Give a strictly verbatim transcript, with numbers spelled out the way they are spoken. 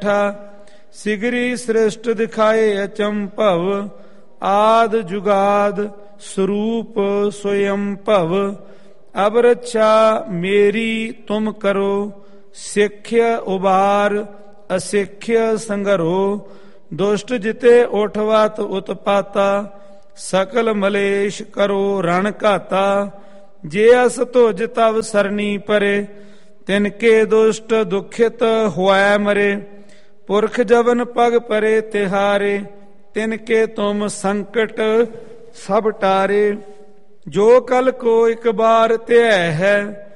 ਸਿਗਰੀ ਸ੍ਰਿਸ਼ਟ ਦਿਖਾਏ ਅਚੰਭਵ, ਆਦ ਜੁਗਾਦ ਸਰੂਪ ਸੋਯੰ ਭਵ। ਅਬ ਰੱਛਾ ਮੇਰੀ ਤੁਮ ਕਰੋ, ਸਿੱਖਿਆ ਉਬਾਰ ਅਸਿੱਖਿਆ ਸੰਗਰੋ। ਦੁਸ਼ਟ ਜਿਤੇ ਉਠਵਤ ਉਤਪਾਤਾ, ਸਕਲ ਮਲੇਸ਼ ਕਰੋ ਰਣ ਘਾਤਾ। ਜੇ ਅਸ ਧੁਜ ਤਵ ਸਰਨੀ ਪਰੇ, ਤਿਨਕੇ ਦੁਸ਼ਟ ਦੁਖਿਤ ਹੋਇ ਮਰੇ। ਪੁਰਖ ਜਵਨ ਪਗ ਪਰੇ ਤਿਹਾਰੇ, ਤਿਨਕੇ ਤੁਮ ਸੰਕਟ ਸਭ ਟਾਰੇ। ਜੋ ਕਲ ਕੋ ਇਕ ਬਾਰ ਧਿਆਇ ਹੈ,